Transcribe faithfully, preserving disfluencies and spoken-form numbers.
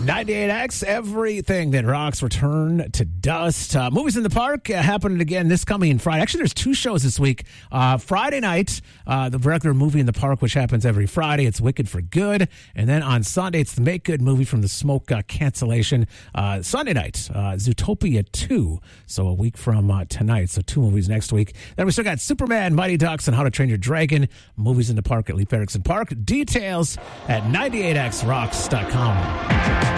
ninety-eight X, everything that rocks return to dust. Uh, movies in the Park uh, happening again this coming Friday. Actually, there's two shows this week. Uh, Friday night, uh, the regular movie in the park, which happens every Friday. It's Wicked for Good. And then on Sunday, it's the Make Good movie from the Smoke uh, cancellation. Uh, Sunday night, uh, Zootopia two. So a week from uh, tonight. So two movies next week. Then we still got Superman, Mighty Ducks, and How to Train Your Dragon. Movies in the park at Leif Erikson Park. Details at ninety-eight X rocks dot com.